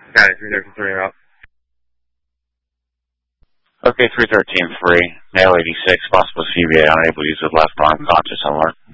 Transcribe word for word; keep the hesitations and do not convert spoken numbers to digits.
Got it, three thirteen three out. Okay, three thirteen three, male eighty-six, possible C V A, unable to use his left arm, conscious somewhere.